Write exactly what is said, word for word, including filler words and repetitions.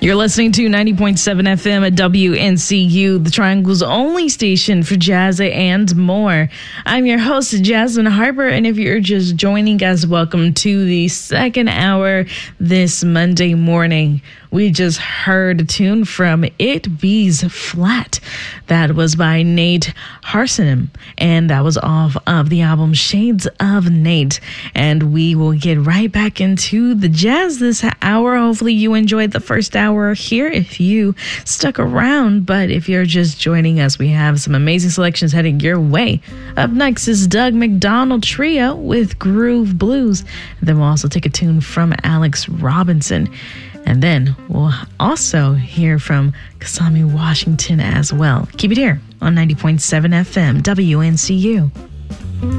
You're listening to ninety point seven F M at W N C U, the Triangle's only station for jazz and more. I'm your host, Jasmine Harper, and if you're just joining us, welcome to the second hour this Monday morning. We just heard a tune from It Bees Flat. That was by Nate Harsonim, and that was off of the album Shades of Nate. And we will get right back into the jazz this hour. Hopefully you enjoyed the first hour here if you stuck around. But if you're just joining us, we have some amazing selections heading your way. Up next is Doug McDonald Trio with Groove Blues. And then we'll also take a tune from Alex Robinson. And then we'll also hear from Kasami Washington as well. Keep it here on ninety point seven F M, W N C U.